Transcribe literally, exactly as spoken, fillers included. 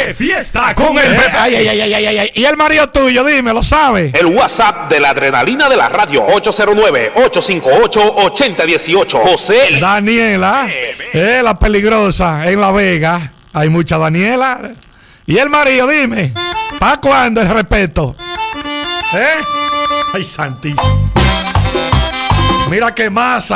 de fiesta con el Eh, ay, ay, ay, ay, ay, ay. Y el marido tuyo, dime, ¿lo sabe? El WhatsApp de la adrenalina de la radio, ocho cero nueve, ocho cinco ocho, ocho cero uno ocho. José Daniela, eh, la peligrosa en La Vega. Hay mucha Daniela. Y el marido, dime, ¿para cuándo el respeto? ¿Eh? Ay, santísimo. Mira qué masa.